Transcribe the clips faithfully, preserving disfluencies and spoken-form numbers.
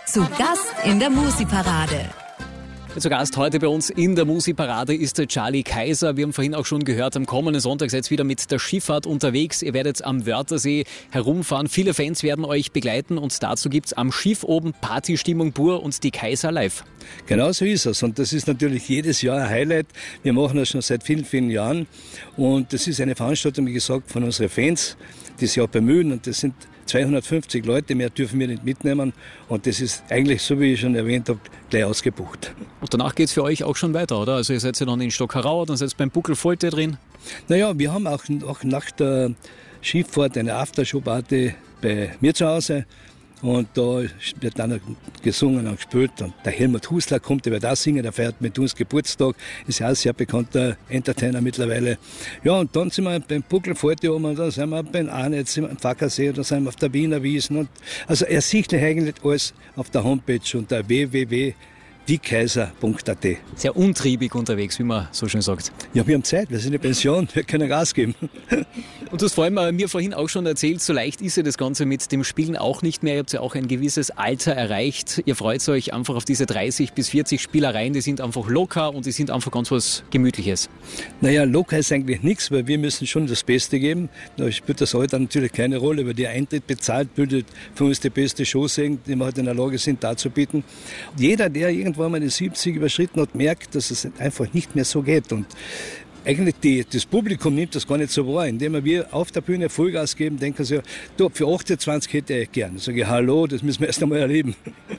Zu Gast in der Musi-Parade. Zu Gast heute bei uns in der Musi-Parade ist der Charlie Kaiser. Wir haben vorhin auch schon gehört, am kommenden Sonntag seid ihr wieder mit der Schifffahrt unterwegs. Ihr werdet am Wörthersee herumfahren. Viele Fans werden euch begleiten und dazu gibt's am Schiff oben Partystimmung pur und die Kaiser live. Genau so ist es und das ist natürlich jedes Jahr ein Highlight. Wir machen das schon seit vielen, vielen Jahren und das ist eine Veranstaltung, wie gesagt, von unseren Fans, die sich auch bemühen und das sind zweihundertfünfzig Leute, mehr dürfen wir nicht mitnehmen und das ist eigentlich, so wie ich schon erwähnt habe, gleich ausgebucht. Und danach geht es für euch auch schon weiter, oder? Also ihr seid ja dann in Stockerau, dann seid ihr beim Buckelfolte drin. Naja, wir haben auch, auch nach der Schifffahrt eine Aftershow-Party bei mir zu Hause und da wird dann gesungen und gespielt und der Helmut Husler kommt, der wird auch singen, der feiert mit uns Geburtstag, ist ja auch ein sehr bekannter Entertainer mittlerweile. Ja, und dann sind wir beim Buckelfolte oben und dann sind wir beim Arne, sind wir am Fackersee, dann sind wir auf der Wiener Wiesn und also ersichtlich eigentlich alles auf der Homepage unter w w w punkt die kaiser punkt a t. Sehr untriebig unterwegs, wie man so schön sagt. Ja, wir haben Zeit, wir sind in der Pension, wir können Gas geben. Und du hast vor allem mir vorhin auch schon erzählt, so leicht ist ja das Ganze mit dem Spielen auch nicht mehr. Ihr habt ja auch ein gewisses Alter erreicht. Ihr freut euch einfach auf diese dreißig bis vierzig Spielereien, die sind einfach locker und die sind einfach ganz was Gemütliches. Naja, locker ist eigentlich nichts, weil wir müssen schon das Beste geben. Da spielt das Alter natürlich keine Rolle, weil der Eintritt bezahlt bildet für uns die beste Show, die wir halt in der Lage sind, darzubieten. Jeder, der irgendwann mal die siebzig überschritten hat, merkt, dass es einfach nicht mehr so geht. Und eigentlich die, das Publikum nimmt das gar nicht so wahr. Indem wir auf der Bühne Vollgas geben, denken sie, du, für achtundzwanzig hätte ich gern. Da sage ich, hallo, das müssen wir erst einmal erleben.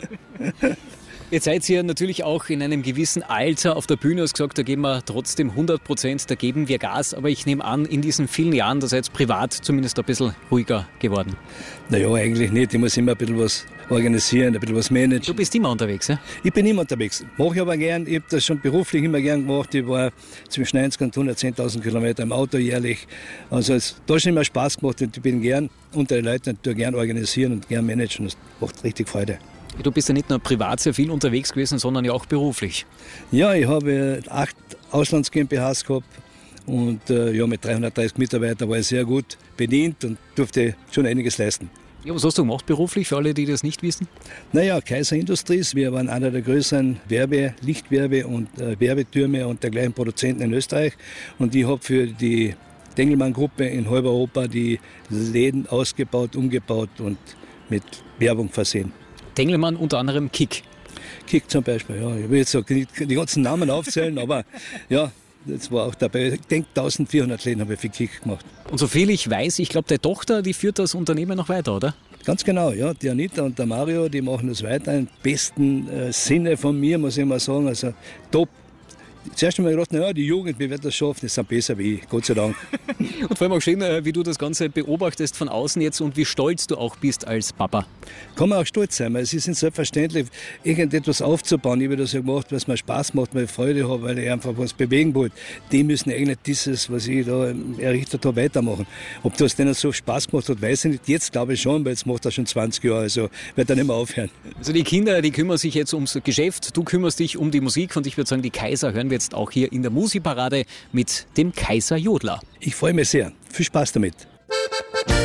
Jetzt seid ihr natürlich auch in einem gewissen Alter auf der Bühne. Du hast gesagt, da geben wir trotzdem hundert Prozent, da geben wir Gas. Aber ich nehme an, in diesen vielen Jahren, da seid ihr privat zumindest ein bisschen ruhiger geworden. Naja, eigentlich nicht. Ich muss immer ein bisschen was organisieren, ein bisschen was managen. Du bist immer unterwegs, ja? Ich bin immer unterwegs. Mache ich aber gern. Ich habe das schon beruflich immer gern gemacht. Ich war zwischen neunzig und hundertzehntausend Kilometer im Auto jährlich. Also es hat schon immer Spaß gemacht und ich bin gern unter den Leuten und gern organisieren und gern managen. Das macht richtig Freude. Du bist ja nicht nur privat sehr viel unterwegs gewesen, sondern ja auch beruflich. Ja, ich habe acht Auslands-GmbHs gehabt und äh, ja, mit dreihundertdreißig Mitarbeitern war ich sehr gut bedient und durfte schon einiges leisten. Ja, was hast du gemacht beruflich, für alle, die das nicht wissen? Naja, Kaiser Industries, wir waren einer der größeren Werbe-, Lichtwerbe- und äh, Werbetürme und dergleichen Produzenten in Österreich und ich habe für die Dengelmann-Gruppe in halb Europa die Läden ausgebaut, umgebaut und mit Werbung versehen. Dengelmann, unter anderem Kick. Kick zum Beispiel, ja. Ich will jetzt so die, die ganzen Namen aufzählen, aber ja, das war auch dabei. Ich denke, eintausendvierhundert Läden habe ich für Kick gemacht. Und soviel ich weiß, ich glaube, deine Tochter, die führt das Unternehmen noch weiter, oder? Ganz genau, ja. Die Anita und der Mario, die machen das weiter im besten äh, Sinne von mir, muss ich mal sagen. Also top. Zuerst einmal gedacht, naja, die Jugend, wie wird das schaffen? Die sind besser wie ich, Gott sei Dank. Und vor allem auch schön, wie du das Ganze beobachtest von außen jetzt und wie stolz du auch bist als Papa. Kann man auch stolz sein, weil es ist nicht selbstverständlich, irgendetwas aufzubauen. Ich habe das ja gemacht, was mir Spaß macht, weil ich Freude habe, weil ich einfach was bewegen wollte. Die müssen eigentlich dieses, was ich da errichtet habe, weitermachen. Ob das denen so Spaß gemacht hat, weiß ich nicht. Jetzt glaube ich schon, weil jetzt macht das schon zwanzig Jahre, also wird er nicht mehr aufhören. Also die Kinder, die kümmern sich jetzt ums Geschäft, du kümmerst dich um die Musik und ich würde sagen, die Kaiser hören wir jetzt auch hier in der Musi-Parade mit dem Kaiser Jodler. Ich freue mich sehr. Viel Spaß damit.